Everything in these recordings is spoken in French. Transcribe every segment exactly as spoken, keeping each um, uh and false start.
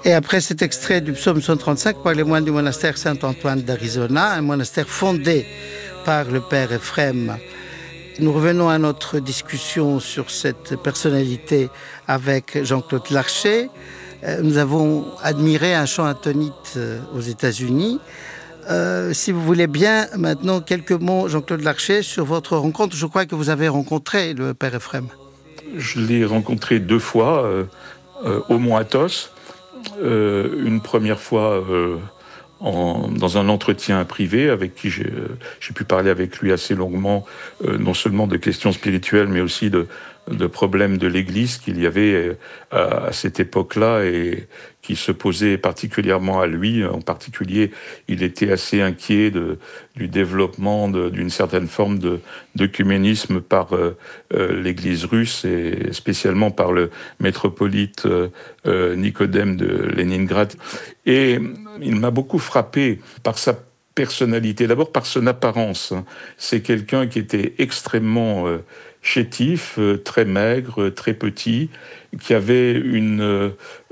Et après cet extrait du psaume cent trente-cinq par les moines du monastère Saint-Antoine d'Arizona, un monastère fondé par le père Ephrem, nous revenons à notre discussion sur cette personnalité avec Jean-Claude Larcher. Nous avons admiré un chant atonite aux États-Unis. Euh, si vous voulez bien, maintenant, quelques mots, Jean-Claude Larcher, sur votre rencontre. Je crois que vous avez rencontré le père Ephrem. Je l'ai rencontré deux fois, euh, euh, au Mont Athos. Euh, une première fois euh, en, dans un entretien privé avec qui j'ai, euh, j'ai pu parler avec lui assez longuement, euh, non seulement de questions spirituelles, mais aussi de, de problèmes de l'Église qu'il y avait à, à cette époque-là et qui se posaient particulièrement à lui. En particulier, il était assez inquiet de, du développement de, d'une certaine forme de, d'œcuménisme par euh, euh, l'Église russe et spécialement par le métropolite euh, euh, Nicodème de Leningrad. Et il m'a beaucoup frappé par sa personnalité, d'abord par son apparence. C'est quelqu'un qui était extrêmement euh, chétif, euh, très maigre, euh, très petit, qui avait une, euh,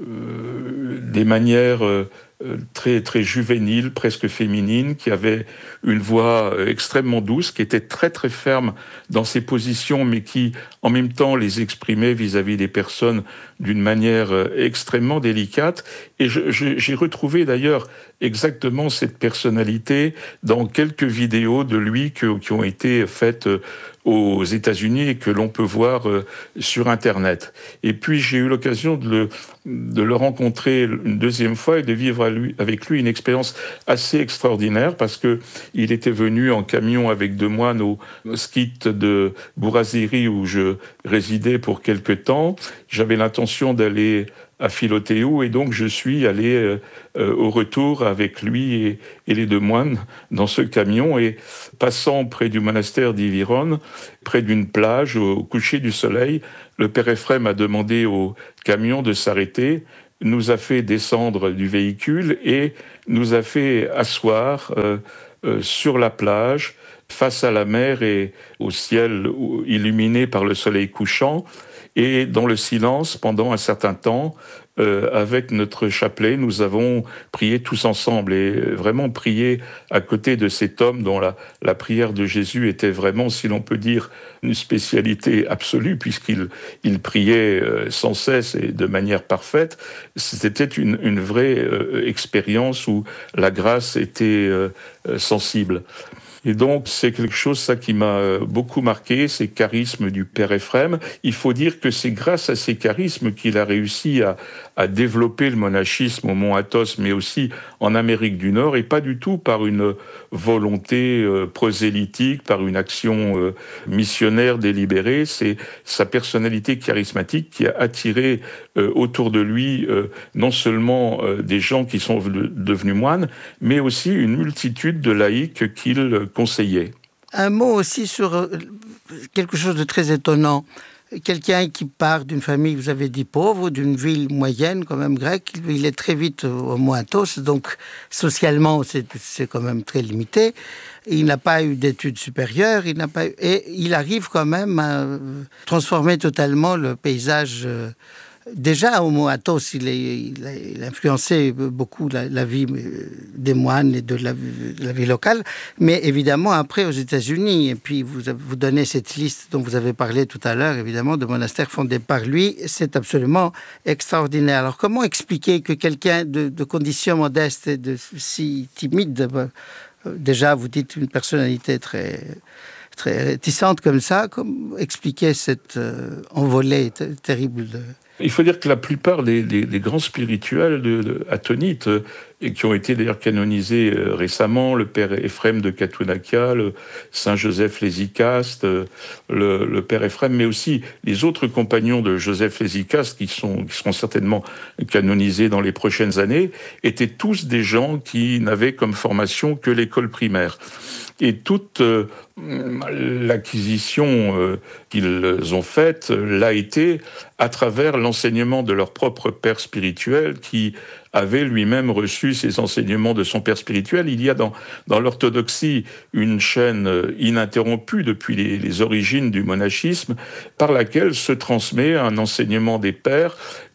euh, des manières euh, très, très juvéniles, presque féminines, qui avait une voix euh, extrêmement douce, qui était très très ferme dans ses positions, mais qui en même temps les exprimait vis-à-vis des personnes d'une manière euh, extrêmement délicate. Et je, je, j'ai retrouvé d'ailleurs exactement cette personnalité dans quelques vidéos de lui que, qui ont été faites euh, aux États-Unis et que l'on peut voir euh, sur Internet. Et puis j'ai eu l'occasion de le, de le rencontrer une deuxième fois et de vivre à lui, avec lui une expérience assez extraordinaire parce que il était venu en camion avec deux moines au ski de Bourraziri où je résidais pour quelque temps. J'avais l'intention d'aller à Philotéou et donc je suis allé euh, euh, au retour avec lui et, et les deux moines dans ce camion et passant près du monastère d'Iviron, près d'une plage au coucher du soleil, le père Ephrem a demandé au camion de s'arrêter, nous a fait descendre du véhicule et nous a fait asseoir euh, euh, sur la plage face à la mer et au ciel illuminé par le soleil couchant. Et dans le silence, pendant un certain temps, euh, avec notre chapelet, nous avons prié tous ensemble et vraiment prié à côté de cet homme dont la, la prière de Jésus était vraiment, si l'on peut dire, une spécialité absolue puisqu'il il priait euh, sans cesse et de manière parfaite. C'était une, une vraie euh, expérience où la grâce était euh, sensible. Et donc, c'est quelque chose, ça, qui m'a beaucoup marqué, ces charismes du père Ephrem. Il faut dire que c'est grâce à ces charismes qu'il a réussi à, à développer le monachisme au Mont Athos, mais aussi en Amérique du Nord, et pas du tout par une volonté euh, prosélytique, par une action euh, missionnaire délibérée. C'est sa personnalité charismatique qui a attiré euh, autour de lui euh, non seulement euh, des gens qui sont devenus moines, mais aussi une multitude de laïcs qu'il conseillait. Un mot aussi sur euh, quelque chose de très étonnant. Quelqu'un qui part d'une famille, vous avez dit pauvre, d'une ville moyenne, quand même grecque, il est très vite au Mont Athos, donc socialement c'est, c'est quand même très limité. Il n'a pas eu d'études supérieures, il n'a pas eu, et il arrive quand même à transformer totalement le paysage. Euh, Déjà, au Mont Athos, il, est, il, a, il a influencé beaucoup la, la vie des moines et de la, de la vie locale, mais évidemment après aux États-Unis. Et puis vous, vous donnez cette liste dont vous avez parlé tout à l'heure, évidemment, de monastères fondés par lui. C'est absolument extraordinaire. Alors comment expliquer que quelqu'un de, de condition modeste et de si timide, déjà vous dites une personnalité très... très réticente comme ça, comme expliquer cette euh, envolée t- terrible de... Il faut dire que la plupart des, des, des grands spirituels de, de, atonites, euh, et qui ont été d'ailleurs canonisés euh, récemment, le père Ephrem de Katounaka, le saint Joseph l'Hésychaste, euh, le, le père Ephrem, mais aussi les autres compagnons de Joseph l'Hésychaste, qui, sont, qui seront certainement canonisés dans les prochaines années, étaient tous des gens qui n'avaient comme formation que l'école primaire. Et toute euh, l'acquisition euh, qu'ils ont faite euh, l'a été à travers l'enseignement de leur propre père spirituel qui avait lui-même reçu ces enseignements de son père spirituel. Il y a dans, dans l'orthodoxie une chaîne ininterrompue depuis les, les origines du monachisme par laquelle se transmet un enseignement des pères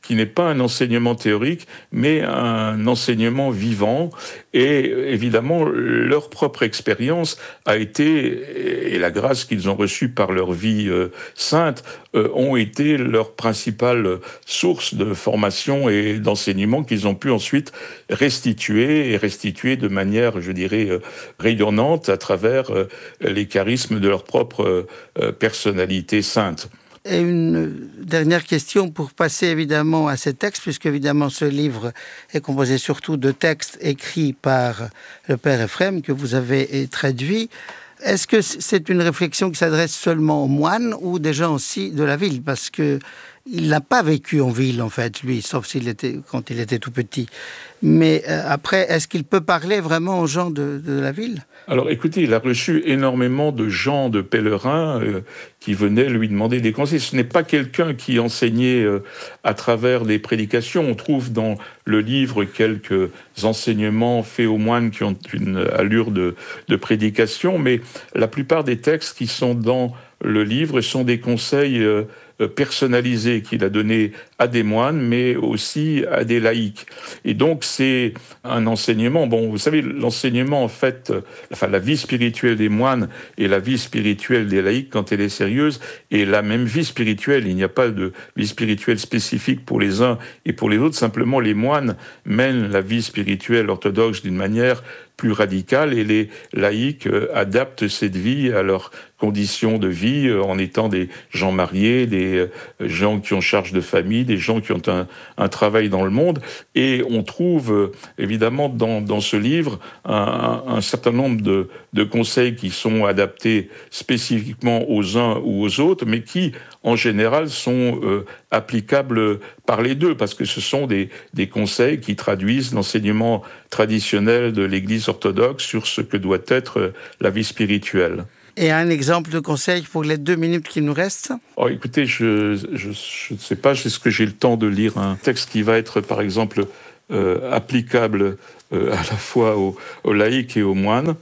qui n'est pas un enseignement théorique, mais un enseignement vivant. Et évidemment, leur propre expérience a été, et la grâce qu'ils ont reçue par leur vie euh, sainte, euh, ont été leur principale source de formation et d'enseignement qu'ils ont pu ensuite restituer, et restituer de manière, je dirais, euh, rayonnante à travers euh, les charismes de leur propre euh, personnalité sainte. Et une dernière question pour passer évidemment à ces textes, puisque évidemment ce livre est composé surtout de textes écrits par le père Ephrem, que vous avez traduit. Est-ce que c'est une réflexion qui s'adresse seulement aux moines ou des gens aussi de la ville? Parce que il n'a pas vécu en ville, en fait, lui, sauf s'il était, quand il était tout petit. Mais euh, après, est-ce qu'il peut parler vraiment aux gens de, de la ville? Alors écoutez, il a reçu énormément de gens, de pèlerins euh, qui venaient lui demander des conseils. Ce n'est pas quelqu'un qui enseignait euh, à travers des prédications. On trouve dans le livre quelques enseignements faits aux moines qui ont une allure de, de prédication, mais la plupart des textes qui sont dans le livre sont des conseils euh, personnalisés qu'il a donnés à des moines, mais aussi à des laïcs. Et donc, c'est un enseignement. Bon, vous savez, l'enseignement, en fait, euh, enfin, la vie spirituelle des moines et la vie spirituelle des laïcs, quand elle est sérieuse, est la même vie spirituelle. Il n'y a pas de vie spirituelle spécifique pour les uns et pour les autres. Simplement, les moines mènent la vie spirituelle orthodoxe d'une manière plus radicale et les laïcs euh, adaptent cette vie à leurs conditions de vie euh, en étant des gens mariés, des euh, gens qui ont charge de famille, des gens qui ont un, un travail dans le monde. Et on trouve euh, évidemment dans, dans ce livre un, un certain nombre de, de conseils qui sont adaptés spécifiquement aux uns ou aux autres, mais qui en général sont euh, applicables par les deux, parce que ce sont des, des conseils qui traduisent l'enseignement traditionnel de l'Église orthodoxe sur ce que doit être la vie spirituelle. Et un exemple de conseil pour les deux minutes qui nous restent? Oh, écoutez, je ne sais pas, est-ce que j'ai le temps de lire un texte qui va être, par exemple, euh, applicable euh, à la fois aux, aux laïcs et aux moines.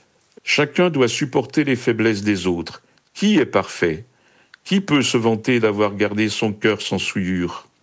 Chacun doit supporter les faiblesses des autres. Qui est parfait? Qui peut se vanter d'avoir gardé son cœur sans souillure?